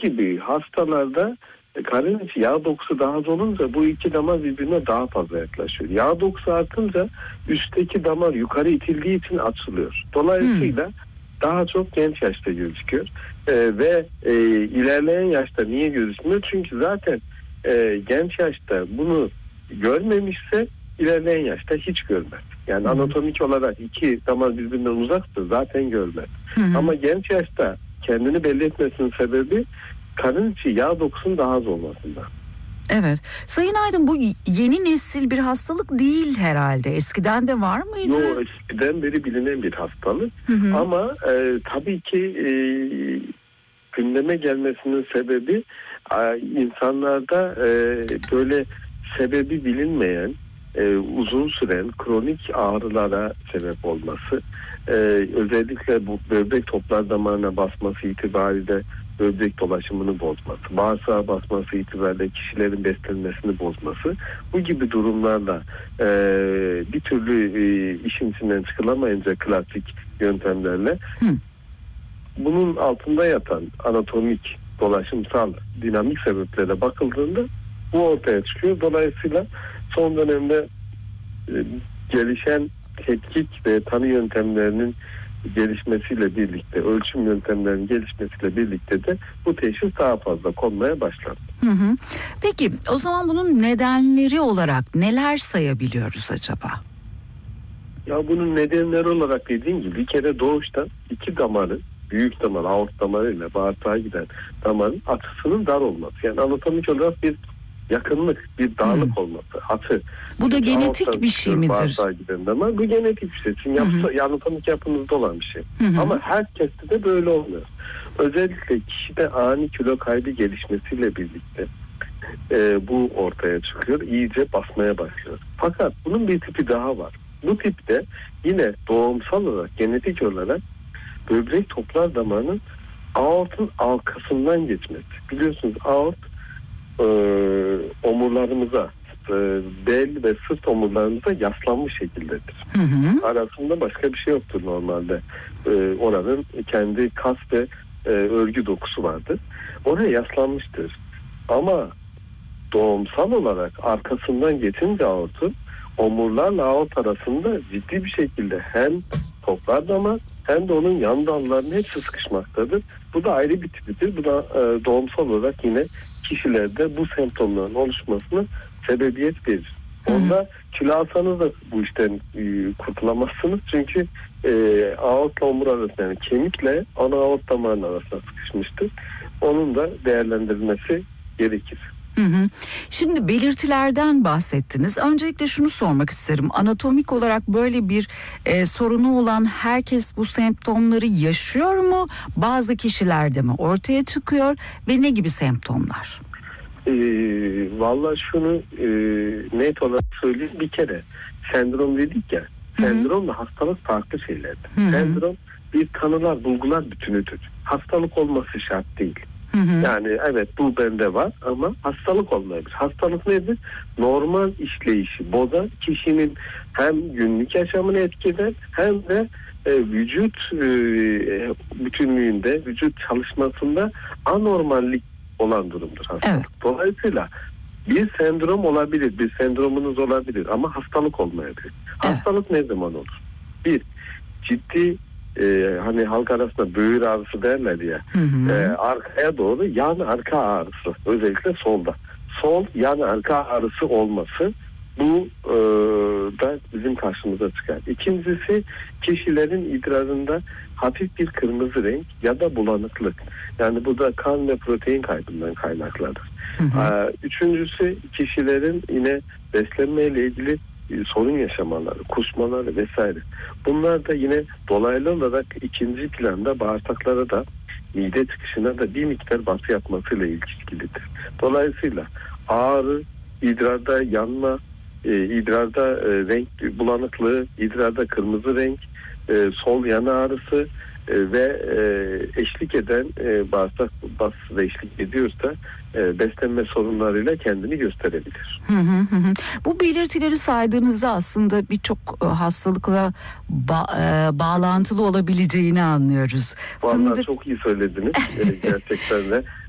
gibi hastalarda karın içi yağ dokusu daha az olunca bu iki damar birbirine daha fazla yaklaşıyor. Yağ dokusu artınca üstteki damar yukarı itildiği için açılıyor. Dolayısıyla daha çok genç yaşta gözüküyor. Ve ilerleyen yaşta niye gözükmüyor? Çünkü zaten genç yaşta bunu görmemişse ilerleyen yaşta hiç görmez. Yani anatomik olarak iki damar birbirinden uzaksa zaten görmez. Ama genç yaşta kendini belli etmesinin sebebi karın içi yağ dokusunun daha az olmasından. Evet. Sayın Aydın, bu yeni nesil bir hastalık değil herhalde. Eskiden de var mıydı? Yok, eskiden beri bilinen bir hastalık. Ama tabii ki gündeme gelmesinin sebebi insanlarda böyle sebebi bilinmeyen uzun süren kronik ağrılara sebep olması, özellikle bu böbrek toplar damarına basması itibariyle böbrek dolaşımını bozması, bağırsağa basması itibariyle kişilerin beslenmesini bozması, bu gibi durumlarla bir türlü işin içinden çıkılamayınca klasik yöntemlerle bunun altında yatan anatomik, dolaşımsal, dinamik sebeplere bakıldığında bu ortaya çıkıyor. Dolayısıyla son dönemde gelişen tetkik ve tanı yöntemlerinin gelişmesiyle birlikte, ölçüm yöntemlerinin gelişmesiyle birlikte de bu teşhis daha fazla konmaya başlandı. Peki o zaman bunun nedenleri olarak neler sayabiliyoruz acaba? Ya bunun nedenleri olarak dediğim gibi bir kere doğuştan iki damarın, büyük damar, aort damarı ile bağırsağa giden damarın açısının dar olması. Yani anatomik olarak bir yakınlık, bir dağlık olması. Atı. Bu da genetik bir şey midir? Bağırsağa giden damar. Bu genetik bir şey. Çünkü anatomik yapınızda olan bir şey. Ama herkeste de böyle olmuyor. Özellikle kişide ani kilo kaybı gelişmesiyle birlikte bu ortaya çıkıyor. İyice basmaya başlıyor. Fakat bunun bir tipi daha var. Bu tipte yine doğumsal olarak, genetik olarak böbrek toplar damarının aortun arkasından geçmesi. Biliyorsunuz aort omurlarımıza, bel ve sırt omurlarımıza yaslanmış şekildedir. Arasında başka bir şey yoktur normalde. Oranın kendi kas ve örgü dokusu vardır. Oraya yaslanmıştır. Ama doğumsal olarak arkasından geçince aortun, omurlarla aort arasında ciddi bir şekilde hem toplar damar hem de onun yan dallarının hepsi sıkışmaktadır. Bu da ayrı bir tipidir. Bu da doğumsal olarak yine kişilerde bu semptomların oluşmasına sebebiyet verir. Onda kilo alsanız da bu işten kurtulamazsınız. Çünkü aortla omur arasında, yani kemikle ana aort damarının arasında sıkışmıştır. Onun da değerlendirilmesi gerekir. Şimdi belirtilerden bahsettiniz. Öncelikle şunu sormak isterim. Anatomik olarak böyle bir sorunu olan herkes bu semptomları yaşıyor mu? Bazı kişilerde mi ortaya çıkıyor ve ne gibi semptomlar? Vallahi şunu net olarak söyleyeyim. Bir kere sendrom dedik ya. Sendromla hastalık farklı şeylerdir. Sendrom bir kanılar, bulgular bütünüdür. Hastalık olması şart değil. Yani evet bu bende var ama hastalık olmayabilir. Hastalık nedir? Normal işleyişi bozan, kişinin hem günlük yaşamını etkiler hem de vücut bütünlüğünde, vücut çalışmasında anormallik olan durumdur hastalık. Evet. Dolayısıyla bir sendrom olabilir, bir sendromunuz olabilir ama hastalık olmayabilir. Evet. Hastalık ne zaman olur? Bir, ciddi hani halk arasında böğür ağrısı derler ya, arkaya doğru yan arka ağrısı, özellikle solda. Sol yan arka ağrısı olması, bu da bizim karşımıza çıkar. İkincisi, kişilerin idrarında hafif bir kırmızı renk ya da bulanıklık. Yani bu da kan ve protein kaybından kaynaklanır. Üçüncüsü, kişilerin yine beslenmeyle ilgili sorun yaşamaları, kusmaları vesaire. Bunlar da yine dolaylı olarak ikinci planda bağırsaklara da, mide çıkışına da bir miktar baskı yapmasıyla ilişkilidir. Dolayısıyla ağrı, idrarda yanma, idrarda renk bulanıklığı, idrarda kırmızı renk, sol yan ağrısı ve eşlik eden bağırsak baskısı da eşlik ediyorsa beslenme sorunlarıyla kendini gösterebilir. Bu belirtileri saydığınızda aslında birçok hastalıkla bağlantılı olabileceğini anlıyoruz. Vallahi çok iyi söylediniz gerçekten de.